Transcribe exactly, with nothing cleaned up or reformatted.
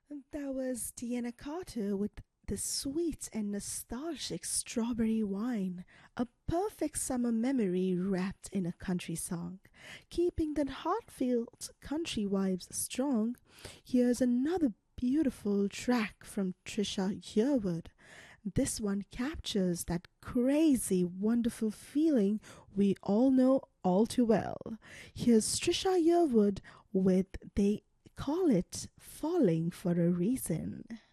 That was Deanna Carter with the sweet and nostalgic strawberry wine, a perfect summer memory wrapped in a country song. Keeping the heartfelt country vibes strong, here's another beautiful track from Trisha Yearwood. This one captures that crazy, wonderful feeling we all know all too well. Here's Trisha Yearwood with They Call It Falling for a Reason.